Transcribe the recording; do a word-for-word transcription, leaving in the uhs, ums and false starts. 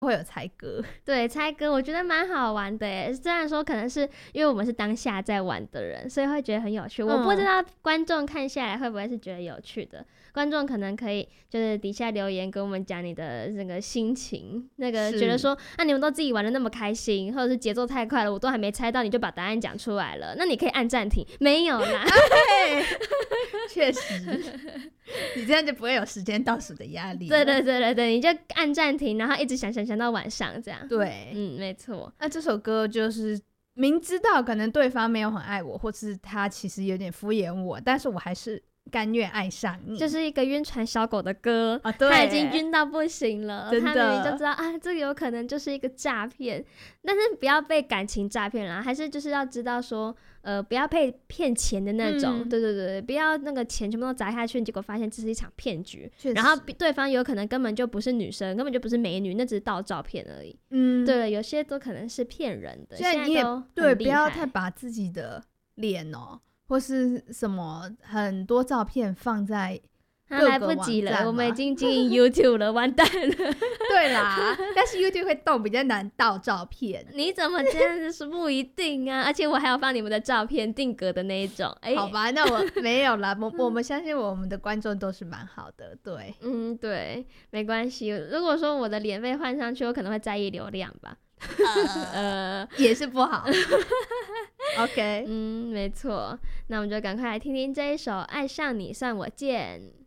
会有猜歌。 对，猜歌我觉得蛮好玩的耶，虽然说可能是因为我们是当下在玩的人，所以会觉得很有趣、嗯、我不知道观众看下来会不会是觉得有趣的，观众可能可以就是底下留言跟我们讲你的那个心情，那个觉得说啊你们都自己玩的那么开心，或者是节奏太快了我都还没猜到你就把答案讲出来了，那你可以按暂停。没有啦确实你这样就不会有时间倒数的压力。 对对对对对，你就按暂停，然后一直想想想到晚上这样。 对， 嗯，没错。 那这首歌就是明知道可能对方没有很爱我，或是他其实有点敷衍我，但是我还是甘愿爱上你， 就是一个晕船小狗的歌、 啊、对， 他已经晕到不行了， 真的他明明就知道啊，这个有可能就是一个诈骗，但是不要被感情诈骗啦，还是就是要知道说呃，不要被骗钱的那种、嗯、对对对，不要那个钱全部都砸下去，结果发现这是一场骗局，然后对方有可能根本就不是女生，根本就不是美女，那只是盗照片而已。嗯，对了，有些都可能是骗人的，现在你也对，不要太把自己的脸哦或是什么很多照片放在各个网站、啊、 来不及了，我们已经经营 YouTube 了完蛋了对啦，但是 YouTube 会动，比较难盗照片你怎么这样子是不一定啊而且我还要放你们的照片定格的那一种、欸、 好吧，那我没有啦我, 我们相信我们的观众都是蛮好的。对， 嗯，对，没关系，如果说我的脸被换上去我可能会在意流量吧呃, 呃也是不好OK， 嗯，没错，那我们就赶快来听听这一首《爱上你算我贱》。